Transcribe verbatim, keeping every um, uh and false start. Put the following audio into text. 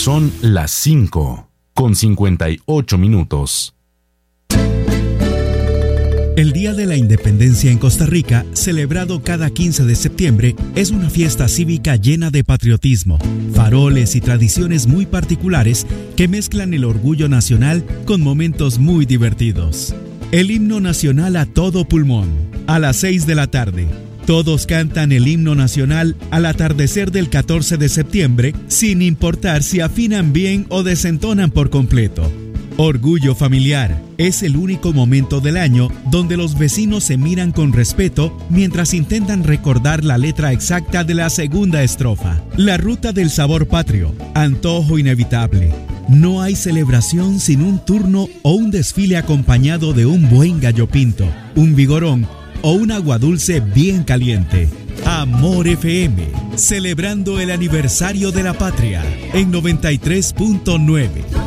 Son las cinco con cincuenta y ocho minutos. El Día de la Independencia en Costa Rica, celebrado cada quince de septiembre, es una fiesta cívica llena de patriotismo, faroles y tradiciones muy particulares que mezclan el orgullo nacional con momentos muy divertidos. El himno nacional a todo pulmón, a las seis de la tarde. Todos cantan el himno nacional al atardecer del catorce de septiembre, sin importar si afinan bien o desentonan por completo. Orgullo familiar es el único momento del año donde los vecinos se miran con respeto mientras intentan recordar la letra exacta de la segunda estrofa. La ruta del sabor patrio, antojo inevitable. No hay celebración sin un turno o un desfile acompañado de un buen gallo pinto, un vigorón o un aguadulce bien caliente. Amor F M, celebrando el aniversario de la patria en noventa y tres punto nueve.